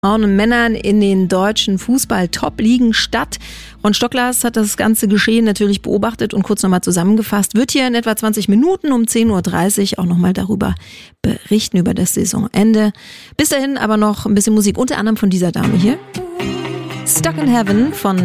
Frauen und Männern in den deutschen Fußball-Top-Ligen statt. Ron Stocklas hat das ganze Geschehen natürlich beobachtet und kurz nochmal zusammengefasst. Wird hier in etwa 20 Minuten um 10.30 Uhr auch nochmal darüber berichten, über das Saisonende. Bis dahin aber noch ein bisschen Musik, unter anderem von dieser Dame hier. Stuck in Heaven von